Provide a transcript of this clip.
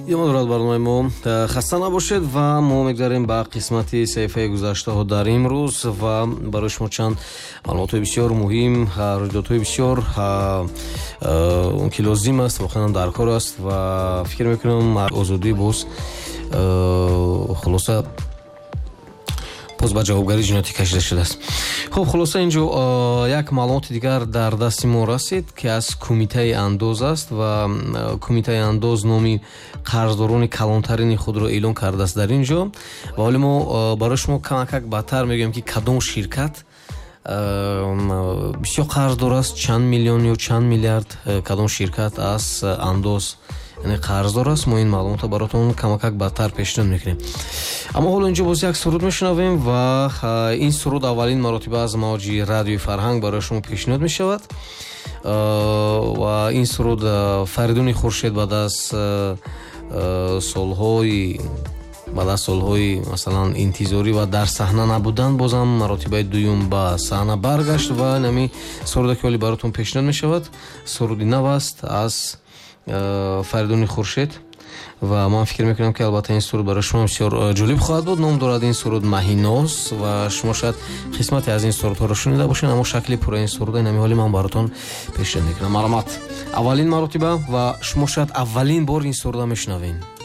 Йомон барномаи мо хаста набошед ва мо мегзарем ба қисмати саҳифаи гузаштаҳо дар имрӯз ва барои шумо чанд маълумотои бисёр муҳим, роҷдодҳои бисёр ки лозим аст, воқеан дар кор аст ва фикр мекунам озодии боз хулоса боз ба ҷавобгарии ҷиноятӣ кашида шудааст. хуб, хулоса инҷо як маълумоти дигар дар дасти мо расид, ки аз кумитаи андоз аст ва кумитаи андоз номи қарздорони калонтарини худро эълон кардааст дар ин ҷо. ва ҳоле мо барои шумо камакак баъдтар мегӯем ки кадом ширкат бисёр қарз дорааст, чанд миллион ё чанд миллиард, кадом ширкат аз андоз яъне қарздор аст. мо ин маълумотро баротон камакак баъдтар пешниҳод мекунем. аммо ҳоло инҷо боз як суруд мешунавем ва ин суруд аввалин маротиба аз мавҷи радиои Фарҳанг барои шумо пешниҳод мешавад. ва ин суруд Фаридуни Хуршед баъд аз солҳои масалан интизорӣ ва дар саҳна набудан бозам маротибаи дуюм ба саҳна баргашт ва нами суруде ки ҳоли баротон пешниҳод мешавад суруди нав аст аз Фаридуни Хуршед ва ман фикр мекунам ки албатта ин суруд барои шумо бисёр ҷолиб хоҳад буд. ном дорад ин суруд Маҳиноз ва шумо шояд қисмате аз ин сурудҳоро шунида бошед, аммо шакли пурра ин суруда нами ҳоли ман баротон пешниҳод мекунам. маромад аввалин маротиба ва шумо шояд аввалин бор ин суруда мешунавед.